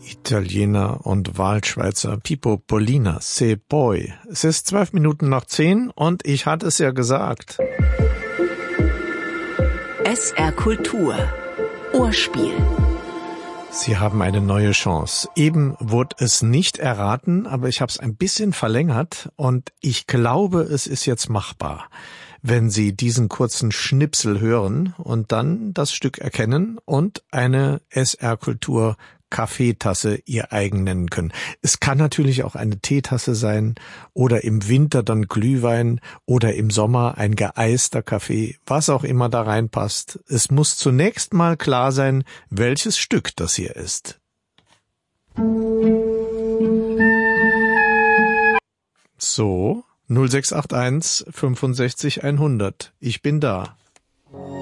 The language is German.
Italiener und Wahlschweizer Pippo Pollina, Se Poi. Es ist 12 Minuten nach 10 und ich hatte es ja gesagt. SR Kultur. Ohrspiel. Sie haben eine neue Chance. Eben wurde es nicht erraten, aber ich habe es ein bisschen verlängert und ich glaube, es ist jetzt machbar, wenn Sie diesen kurzen Schnipsel hören und dann das Stück erkennen und eine SR Kultur Kaffeetasse Ihr eigen nennen können. Es kann natürlich auch eine Teetasse sein oder im Winter dann Glühwein oder im Sommer ein geeister Kaffee, was auch immer da reinpasst. Es muss zunächst mal klar sein, welches Stück das hier ist. So, 0681 65 100. Ich bin da.